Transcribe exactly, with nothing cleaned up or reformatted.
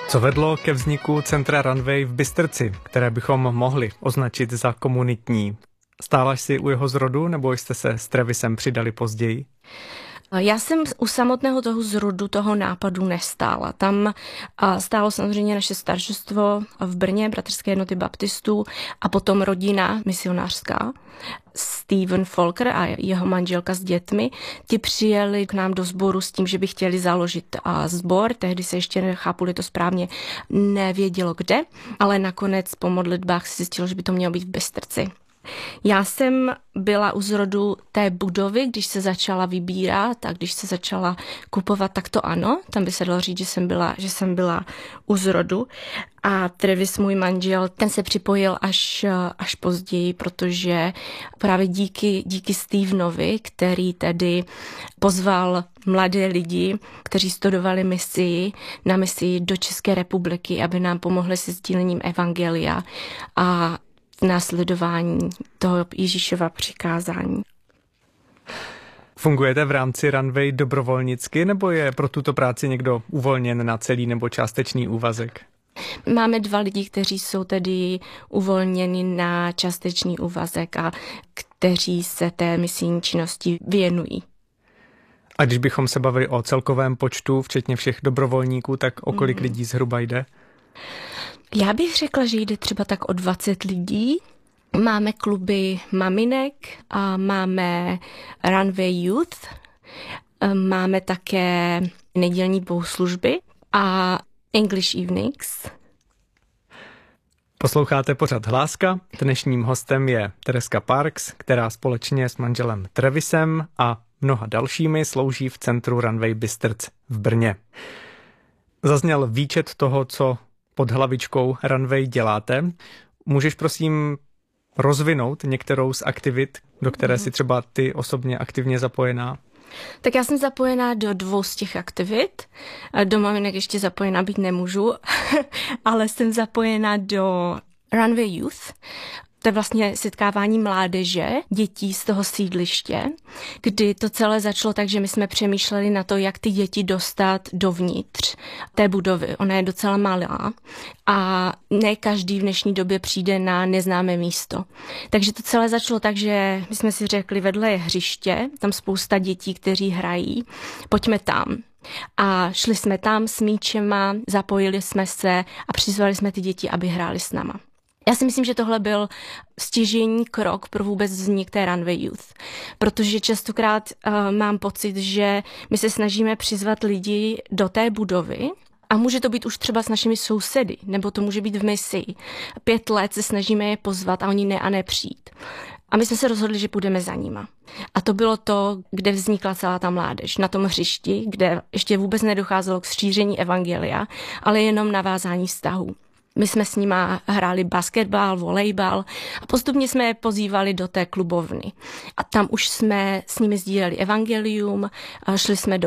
Co vedlo ke vzniku centra Runway v Bystrci, které bychom mohli označit za komunitní? Stála jsi u jeho zrodu, nebo jste se s Travisem přidali později? Já jsem u samotného toho zrodu toho nápadu nestála. Tam stálo samozřejmě naše staršostvo v Brně, Bratrské jednoty baptistů, a potom rodina misionářská. Steven Folker a jeho manželka s dětmi, ti přijeli k nám do sboru s tím, že by chtěli založit sbor. Tehdy se ještě, nechápu-li to správně, nevědělo kde, ale nakonec po modlitbách se zjistilo, že by to mělo být v Bystrci. Já jsem byla u zrodu té budovy, když se začala vybírat a když se začala kupovat, tak to ano. Tam by se dalo říct, že jsem byla, že jsem byla u zrodu. A Travis, můj manžel, ten se připojil až, až později, protože právě díky, díky Stevenovi, který tedy pozval mladé lidi, kteří studovali misii, na misii do České republiky, aby nám pomohli se sdílením evangelia a následování toho Ježíšova přikázání. Fungujete v rámci Runway dobrovolnicky, nebo je pro tuto práci někdo uvolněn na celý nebo částečný úvazek? Máme dva lidi, kteří jsou tedy uvolněni na částečný úvazek a kteří se té misijní činnosti věnují. A když bychom se bavili o celkovém počtu, včetně všech dobrovolníků, tak o kolik mm. lidí zhruba jde? Já bych řekla, že jde třeba tak o dvacet lidí. Máme kluby maminek, a máme Runway Youth, máme také nedělní bohoslužby a English Evenings. Posloucháte pořad Hláska. Dnešním hostem je Tereska Parks, která společně s manželem Travisem a mnoha dalšími slouží v centru Runway Bystrc v Brně. Zazněl výčet toho, co pod hlavičkou Runway děláte. Můžeš prosím rozvinout některou z aktivit, do které si třeba ty osobně aktivně zapojená? Tak já jsem zapojená do dvou z těch aktivit. Do maminek ještě zapojená být nemůžu, ale jsem zapojená do Runway Youth. To je vlastně setkávání mládeže, dětí z toho sídliště, kdy to celé začalo tak, že my jsme přemýšleli na to, jak ty děti dostat dovnitř té budovy. Ona je docela malá a ne každý v dnešní době přijde na neznámé místo. Takže to celé začalo tak, že my jsme si řekli, vedle je hřiště, tam spousta dětí, kteří hrají, pojďme tam. A šli jsme tam s míčema, zapojili jsme se a přizvali jsme ty děti, aby hráli s náma. Já si myslím, že tohle byl stěžejní krok pro vůbec vznik té Runway Youth, protože častokrát uh, mám pocit, že my se snažíme přizvat lidi do té budovy a může to být už třeba s našimi sousedy, nebo to může být v misii. Pět let se snažíme je pozvat a oni ne a ne přijít. A my jsme se rozhodli, že půjdeme za nima. A to bylo to, kde vznikla celá ta mládež. Na tom hřišti, kde ještě vůbec nedocházelo k šíření evangelia, ale jenom navázání vztahů. My jsme s nima hráli basketbal, volejbal a postupně jsme je pozývali do té klubovny. A tam už jsme s nimi sdíleli evangelium, šli jsme do